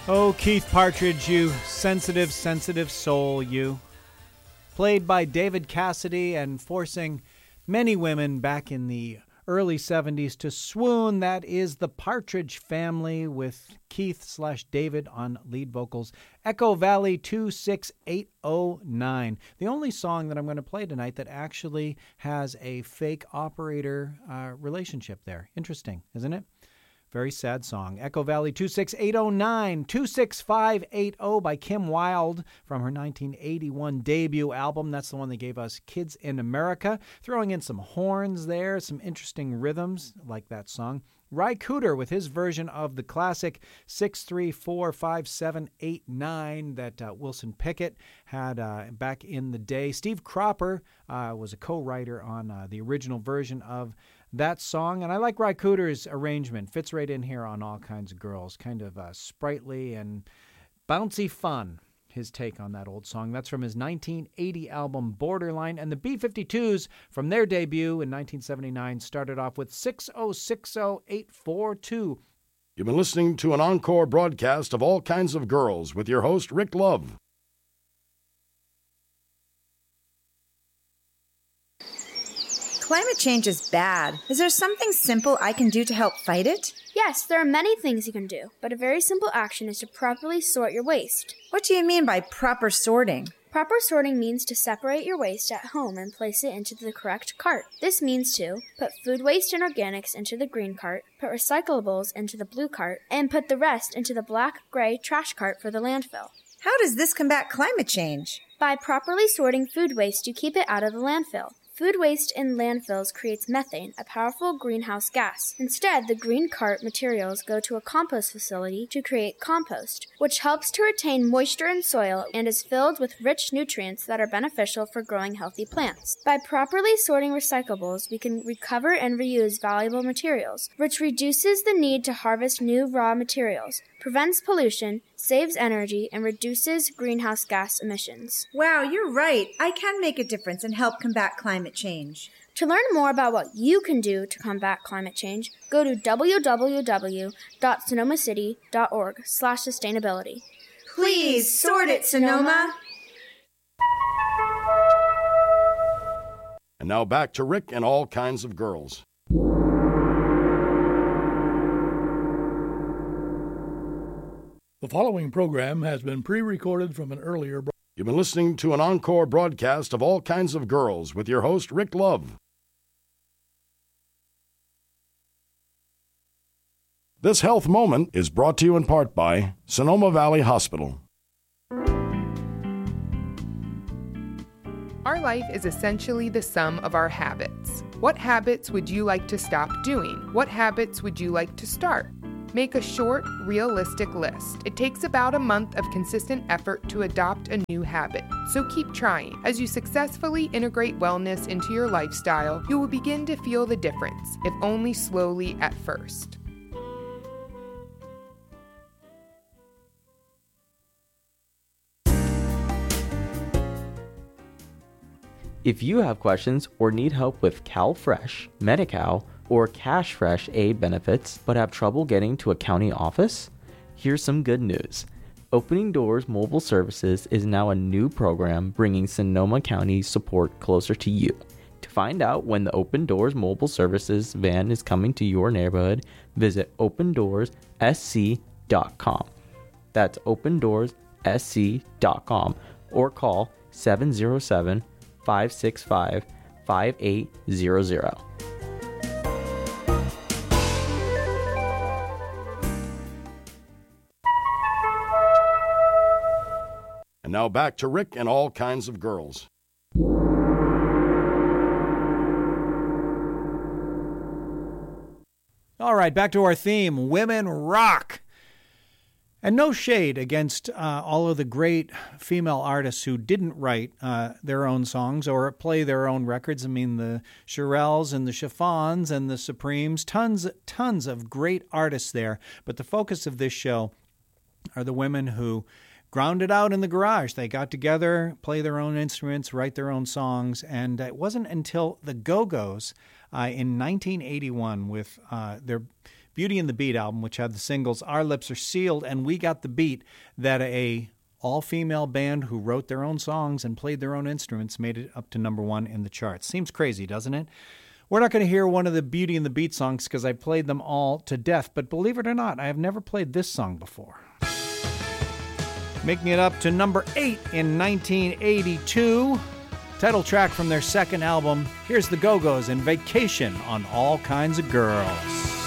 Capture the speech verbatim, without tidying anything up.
Oh, Keith Partridge, you sensitive, sensitive soul, you. Played by David Cassidy and forcing many women back in the early seventies to swoon. That is the Partridge Family with Keith slash David on lead vocals. Echo Valley two six eight oh nine. The only song that I'm going to play tonight that actually has a fake operator uh, relationship there. Interesting, isn't it? Very sad song. Echo Valley two six eight oh nine, two six five eight oh by Kim Wilde from her nineteen eighty-one debut album. That's the one that gave us Kids in America. Throwing in some horns there, some interesting rhythms like that song. Ry Cooder with his version of the classic six three four five seven eight nine that uh, Wilson Pickett had uh, back in the day. Steve Cropper uh, was a co-writer on uh, the original version of that song, and I like Ry Cooder's arrangement. Fits right in here on All Kinds of Girls. Kind of uh, sprightly and bouncy fun, his take on that old song. That's from his nineteen eighty album Borderline, and the B fifty-twos from their debut in nineteen seventy-nine started off with six oh six oh eight four two. You've been listening to an encore broadcast of All Kinds of Girls with your host, Rick Love. Climate change is bad. Is there something simple I can do to help fight it? Yes, there are many things you can do, but a very simple action is to properly sort your waste. What do you mean by proper sorting? Proper sorting means to separate your waste at home and place it into the correct cart. This means to put food waste and organics into the green cart, put recyclables into the blue cart, and put the rest into the black-gray trash cart for the landfill. How does this combat climate change? By properly sorting food waste, you keep it out of the landfill. Food waste in landfills creates methane, a powerful greenhouse gas. Instead, the green cart materials go to a compost facility to create compost, which helps to retain moisture in soil and is filled with rich nutrients that are beneficial for growing healthy plants. By properly sorting recyclables, we can recover and reuse valuable materials, which reduces the need to harvest new raw materials, prevents pollution, saves energy, and reduces greenhouse gas emissions. Wow, you're right. I can make a difference and help combat climate change. To learn more about what you can do to combat climate change, go to w w w dot sonoma city dot org slash sustainability. Please sort it, Sonoma. And now back to Rick and All Kinds of Girls. The following program has been pre-recorded from an earlier... Bro- You've been listening to an encore broadcast of All Kinds of Girls with your host, Rick Love. This health moment is brought to you in part by Sonoma Valley Hospital. Our life is essentially the sum of our habits. What habits would you like to stop doing? What habits would you like to start? Make a short, realistic list. It takes about a month of consistent effort to adopt a new habit, so keep trying. As you successfully integrate wellness into your lifestyle, you will begin to feel the difference, if only slowly at first. If you have questions or need help with CalFresh, Medi-Cal, or CashFresh aid benefits, but have trouble getting to a county office? Here's some good news. Opening Doors Mobile Services is now a new program bringing Sonoma County support closer to you. To find out when the Open Doors Mobile Services van is coming to your neighborhood, visit open doors s c dot com. That's open doors s c dot com or call seven zero seven, five six five, five eight zero zero. And now back to Rick and All Kinds of Girls. All right, back to our theme, Women Rock. And no shade against uh, all of the great female artists who didn't write uh, their own songs or play their own records. I mean, the Shirelles and the Chiffons and the Supremes, tons, tons of great artists there. But the focus of this show are the women who ground it out in the garage. They got together, play their own instruments, write their own songs. And it wasn't until the Go-Go's uh, in nineteen eighty-one with uh, their Beauty and the Beat album, which had the singles Our Lips Are Sealed and We Got the Beat, that a all-female band who wrote their own songs and played their own instruments made it up to number one in the charts. Seems crazy, doesn't it? We're not going to hear one of the Beauty and the Beat songs because I played them all to death, but believe it or not, I have never played this song before. Making it up to number eight in nineteen eighty-two. Title track from their second album, here's the Go-Go's and Vacation on All Kinds of Girls.